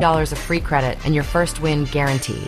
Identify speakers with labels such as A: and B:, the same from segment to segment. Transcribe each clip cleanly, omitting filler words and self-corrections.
A: $10 of free credit and your first win guaranteed.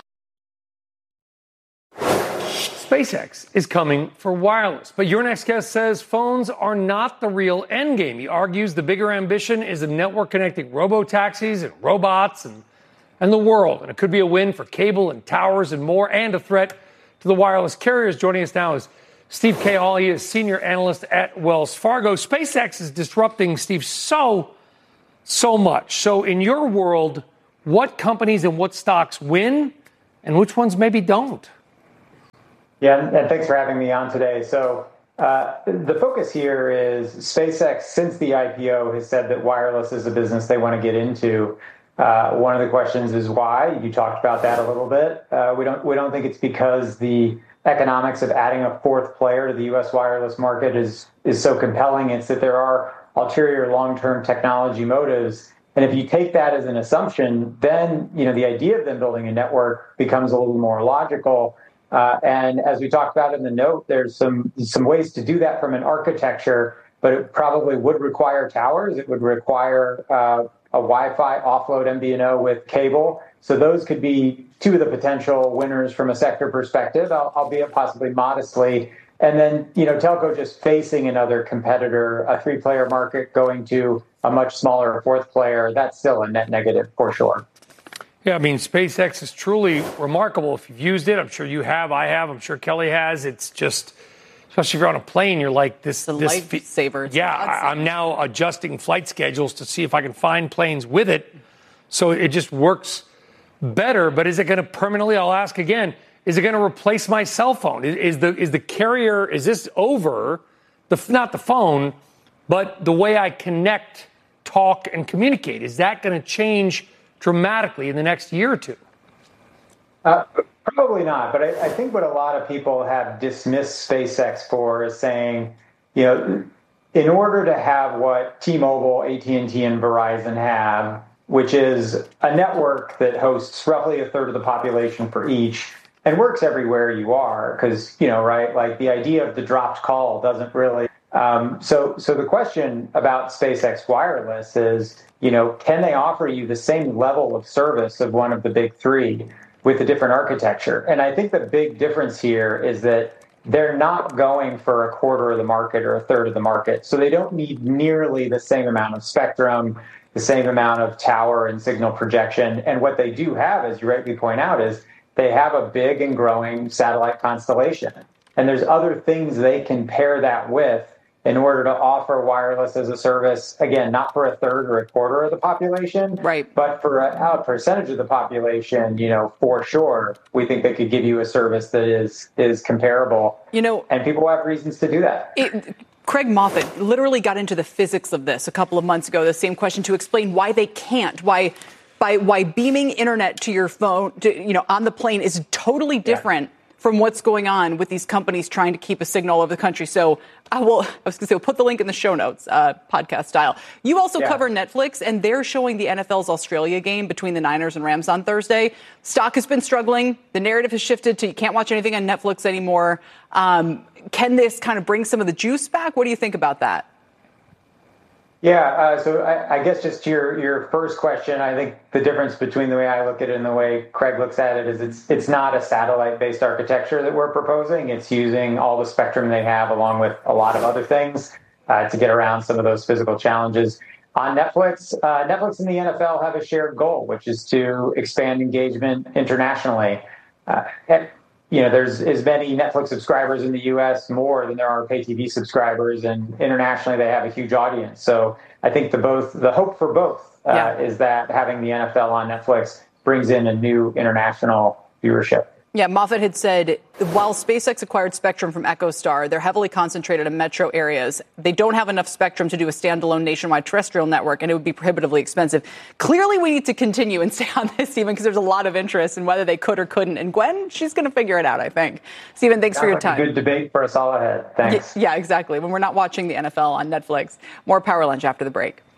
B: SpaceX is coming for wireless, but your next guest says phones are not the real endgame. He argues the bigger ambition is a network connecting robo-taxis and robots and the world. And it could be a win for cable and towers and more, and a threat to the wireless carriers. Joining us now is Steve Cahall. He is senior analyst at Wells Fargo. SpaceX is disrupting, Steve, so much. So in your world, what companies and what stocks win and which ones maybe don't?
C: Yeah, and thanks for having me on today. So the focus here is SpaceX, since the IPO, has said that wireless is a business they want to get into. One of the questions is why. You talked about that a little bit. We don't think it's because the economics of adding a fourth player to the U.S. wireless market is so compelling. It's that there are ulterior long-term technology motives. And if you take that as an assumption, then the idea of them building a network becomes a little more logical. And as we talked about in the note, there's some ways to do that from an architecture, but it probably would require towers. It would require a Wi-Fi offload MVNO with cable. So those could be two of the potential winners from a sector perspective, albeit possibly modestly. And then, telco just facing another competitor, a three-player market going to a much smaller fourth player. That's still a net negative for sure.
B: Yeah, I mean, SpaceX is truly remarkable. If you've used it, I'm sure you have, I have, I'm sure Kelly has. It's just, especially if you're on a plane, you're like this.
D: The lifesaver.
B: Yeah, I'm now adjusting flight schedules to see if I can find planes with it. So it just works better. But is it going to permanently, I'll ask again, is it going to replace my cell phone? Is the carrier, is this over, not the phone, but the way I connect, talk, and communicate? Is that going to change dramatically in the next year or two?
C: Probably not. But I think what a lot of people have dismissed SpaceX for is saying, in order to have what T-Mobile, AT&T, and Verizon have, which is a network that hosts roughly a third of the population for each and works everywhere you are, because, right, like the idea of the dropped call doesn't really. So the question about SpaceX Wireless is, can they offer you the same level of service of one of the big three with a different architecture? And I think the big difference here is that they're not going for a quarter of the market or a third of the market. So they don't need nearly the same amount of spectrum, the same amount of tower and signal projection. And what they do have, as you rightly point out, is they have a big and growing satellite constellation. And there's other things they can pair that with in order to offer wireless as a service, again, not for a third or a quarter of the population,
D: right,
C: but for a percentage of the population, for sure, we think they could give you a service that is comparable. And people have reasons to do that.
D: Craig Moffett literally got into the physics of this a couple of months ago, the same question, to explain why they can't, why beaming internet to your phone, on the plane is totally different from what's going on with these companies trying to keep a signal over the country. So we'll put the link in the show notes, podcast style. You also cover Netflix, and they're showing the NFL's Australia game between the Niners and Rams on Thursday. Stock has been struggling. The narrative has shifted to you can't watch anything on Netflix anymore. Can this kind of bring some of the juice back? What do you think about that?
C: Yeah, so I guess just to your first question, I think the difference between the way I look at it and the way Craig looks at it is it's not a satellite-based architecture that we're proposing. It's using all the spectrum they have along with a lot of other things to get around some of those physical challenges. On Netflix, Netflix and the NFL have a shared goal, which is to expand engagement internationally. There's as many Netflix subscribers in the U.S. more than there are pay TV subscribers, and internationally they have a huge audience. So I think the hope for both is that having the NFL on Netflix brings in a new international viewership.
D: Yeah, Moffett had said, while SpaceX acquired spectrum from EchoStar, they're heavily concentrated in metro areas. They don't have enough spectrum to do a standalone nationwide terrestrial network, and it would be prohibitively expensive. Clearly, we need to continue and stay on this, Stephen, because there's a lot of interest in whether they could or couldn't. And Gwen, she's going to figure it out, I think. Stephen, thanks for your time.
C: Good debate for us all ahead. Thanks.
D: Yeah, exactly. When we're not watching the NFL on Netflix. More Power Lunch after the break.